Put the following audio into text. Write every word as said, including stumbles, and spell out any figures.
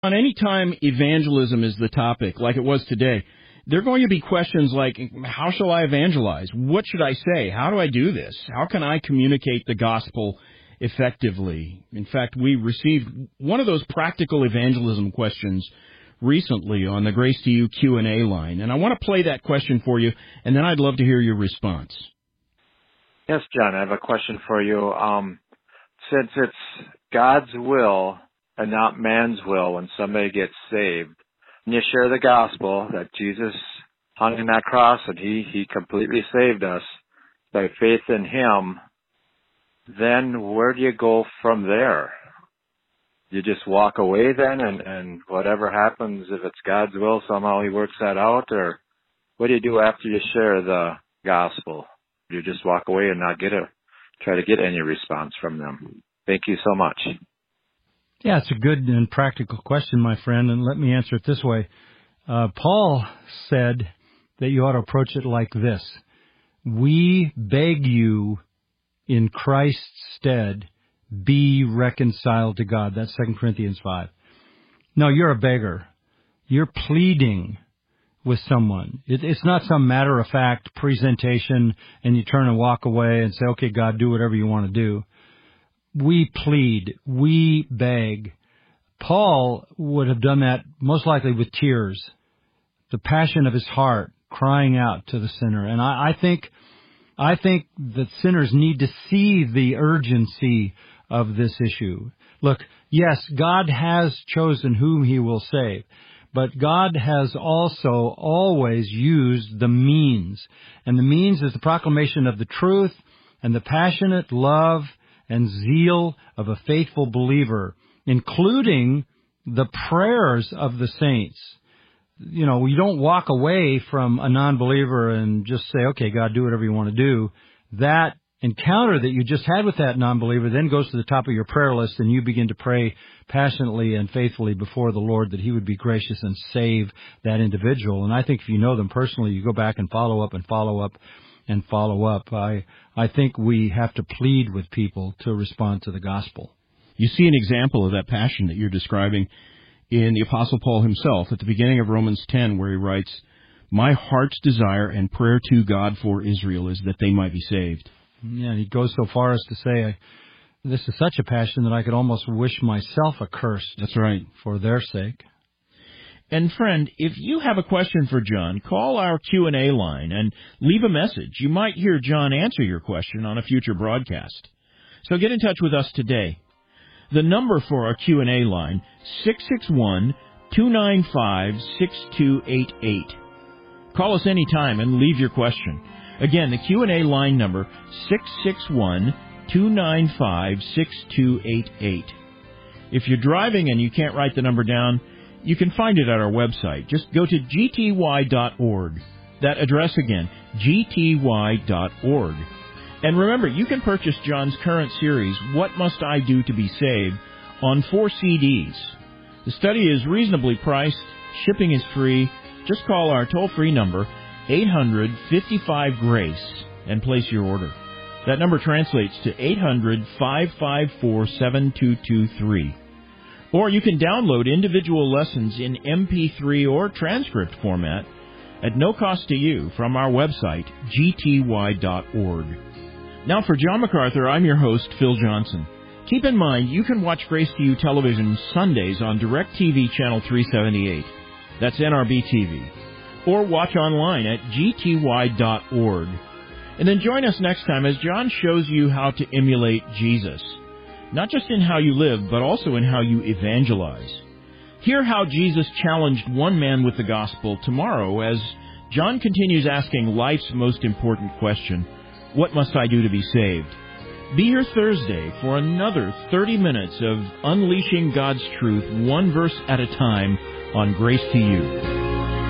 On any time evangelism is the topic, like it was today, there are going to be questions like, how shall I evangelize? What should I say? How do I do this? How can I communicate the gospel effectively? In fact, we received one of those practical evangelism questions recently on the Grace to You Q and A line, and I want to play that question for you, and then I'd love to hear your response. Yes, John, I have a question for you. Um, since it's God's will and not man's will when somebody gets saved, and you share the gospel that Jesus hung on that cross and he, he completely saved us by faith in him, then where do you go from there? You just walk away then and, and whatever happens, if it's God's will, somehow he works that out? Or what do you do after you share the gospel? You just walk away and not get a, try to get any response from them? Thank you so much. Yeah, it's a good and practical question, my friend, and let me answer it this way. Uh, Paul said that you ought to approach it like this. We beg you in Christ's stead, be reconciled to God. That's Second Corinthians five. No, you're a beggar. You're pleading with someone. It, it's not some matter-of-fact presentation and you turn and walk away and say, okay, God, do whatever you want to do. We plead, we beg. Paul would have done that most likely with tears, the passion of his heart crying out to the sinner. And I, I think, I think that sinners need to see the urgency of this issue. Look, yes, God has chosen whom he will save, but God has also always used the means. And the means is the proclamation of the truth and the passionate love and zeal of a faithful believer, including the prayers of the saints. You know, you don't walk away from a non-believer and just say, okay, God, do whatever you want to do. That encounter that you just had with that non-believer then goes to the top of your prayer list and you begin to pray passionately and faithfully before the Lord that he would be gracious and save that individual. And I think if you know them personally, you go back and follow up and follow up and follow up. I I think we have to plead with people to respond to the gospel. You see an example of that passion that you're describing in the Apostle Paul himself at the beginning of Romans ten, where he writes, my heart's desire and prayer to God for Israel is that they might be saved. Yeah, he goes so far as to say, this is such a passion that I could almost wish myself accursed. That's right. For their sake. And friend, if you have a question for John, call our Q and A line and leave a message. You might hear John answer your question on a future broadcast. So get in touch with us today. The number for our Q and A line, six six one, two nine five, six two eight eight. Call us anytime and leave your question. Again, the Q and A line number, six six one, two nine five, six two eight eight. If you're driving and you can't write the number down, you can find it at our website. Just go to g t y dot org. That address again, g t y dot org. And remember, you can purchase John's current series, What Must I Do to Be Saved, on four C Ds. The study is reasonably priced. Shipping is free. Just call our toll-free number, eight hundred, fifty-five, GRACE, and place your order. That number translates to eight hundred, five five four, seven two two three. Or you can download individual lessons in M P three or transcript format at no cost to you from our website, g t y dot org. Now for John MacArthur, I'm your host, Phil Johnson. Keep in mind, you can watch Grace to You television Sundays on DirecTV Channel three seventy-eight. That's N R B T V. Or watch online at g t y dot org. And then join us next time as John shows you how to emulate Jesus. Not just in how you live, but also in how you evangelize. Hear how Jesus challenged one man with the gospel tomorrow as John continues asking life's most important question, what must I do to be saved? Be here Thursday for another thirty minutes of unleashing God's truth one verse at a time on Grace to You.